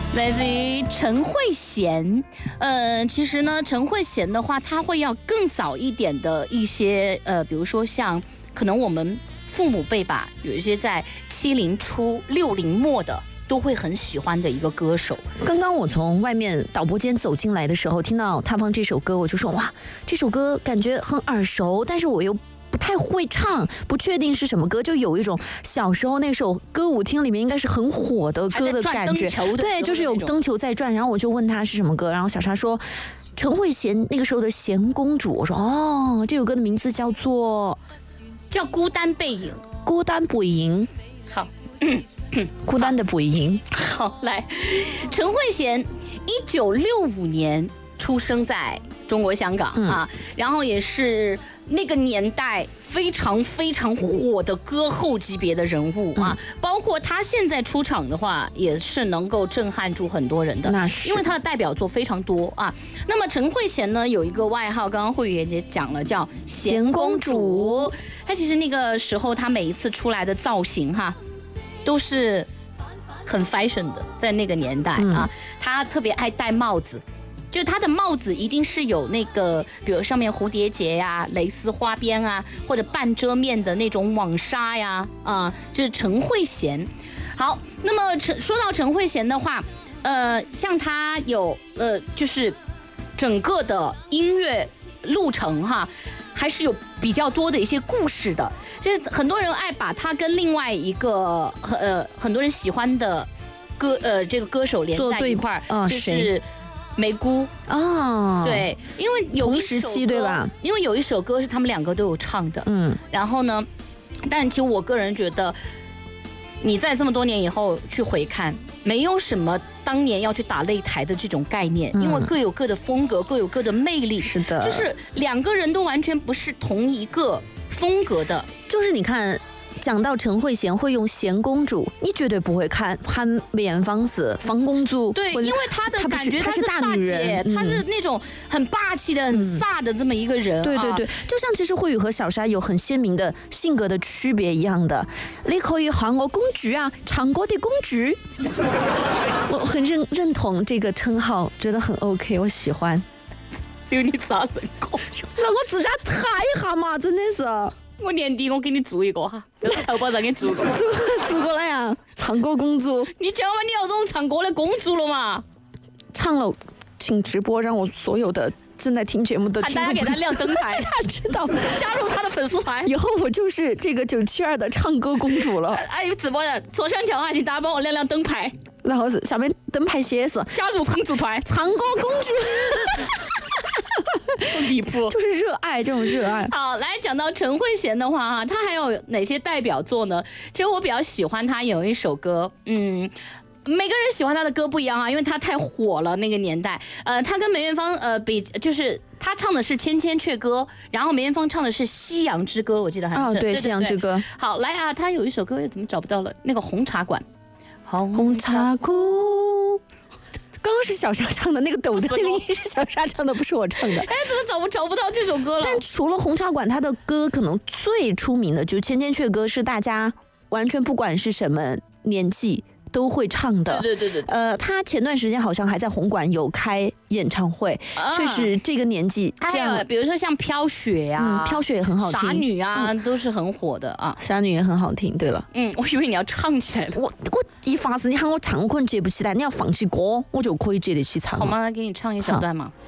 来自于陈慧娴。其实呢，陈慧娴的话，她会要更早一点的一些比如说像可能我们父母辈吧，有一些在70初60末的。都会很喜欢的一个歌手。 刚刚我从外面导播间走进来的时候，听到他放这首歌，我就说哇，这首歌感觉很耳熟，但是我又不太会唱，不确定是什么歌，就有一种小时候那首歌舞厅里面应该是很火的歌的感觉。对，就是有灯球在转，然后我就问他是什么歌，然后小沙说陈慧娴那个时候的《贤公主》，我说哦，这首歌的名字叫孤单背影。 孤单背影。 好。 孤单的背影。 好，来，陈慧娴1965年出生在中国香港啊，然后也是那个年代非常非常火的歌后级别的人物啊，包括他现在出场的话，也是能够震撼住很多人的， 那是因为他的代表作非常多啊。那么陈慧娴呢，有一个外号，刚刚慧媛姐讲了，叫贤公主。她其实那个时候，她每一次出来的造型哈。都是很 fashion 的，在那个年代啊，他特别爱戴帽子，就他的帽子一定是有那个，比如上面蝴蝶结呀、蕾丝花边啊，或者半遮面的那种网纱呀，就是陈慧娴。好，那么说到陈慧娴的话，像他有就是整个的音乐路程哈，还是有比较多的一些故事的。就是很多人爱把他跟另外一个很多人喜欢的这个歌手连在一块儿，就是梅姑哦， 对，因为有一时期对吧？ 因为有一首歌是他们两个都有唱的，然后呢，但其实我个人觉得，你在这么多年以后去回看，没有什么当年要去打擂台的这种概念，因为各有各的风格，各有各的魅力， 是的， 就是两个人都完全不是同一个风格的。 就是你看，讲到陈慧娴会用贤公主，你绝对不会看梅艳芳是方公主， 对，因为她的感觉她是大女人， 她是那种很霸气的、很飒的这么一个人。 对对对，就像其实慧宇和小沙有很鲜明的性格的区别一样的。你可以喊我公主啊，唱歌的公主。我很认同这个称号，觉得很 OK， 我喜欢。 只有你咋成功？ 让我自家猜一下嘛，真的是。 我年底我给你做一个哈，在淘宝上给你做过来呀！唱歌公主， 你千万你要做唱歌的公主了嘛？ 唱了，请直播，让我所有的正在听节目的听众， 大家给他亮灯牌， 他知道， 加入他的粉丝团。 以后我就是这个972的唱歌公主了。 哎，直播的左上角哈，请大家帮我亮灯牌， 然后是下面灯牌写是加入公主团， 唱歌公主。 离谱， 就是热爱这种热爱。 好，来讲到陈慧娴的话哈，她还有哪些代表作呢？其实我比较喜欢她有一首歌，每个人喜欢她的歌不一样啊，因为她太火了那个年代。她跟梅艳芳比，就是她唱的是《千千阙歌》，然后梅艳芳唱的是《西洋之歌》，我记得还是。 哦，对，《西洋之歌》。 好，来啊，她有一首歌怎么找不到了？那个红茶馆。 红茶馆。刚刚是小沙唱的，那个抖的那个音是小沙唱的，不是我唱的。 哎，怎么找不到这首歌了？ 但除了红茶馆，他的歌可能最出名的就《千千阙歌》，是大家完全不管是什么年纪都会唱的。 对。 他前段时间好像还在红馆有开演唱会，确实这个年纪这样。 比如说像飘雪啊， 飘雪也很好听， 傻女啊，都是很火的啊。 傻女也很好听。对了， 我以为你要唱起来了。 我一发誓，你喊我唱，我可能接不起来。你要放起歌，我就可以接得起唱。 好吗？给你唱一小段嘛。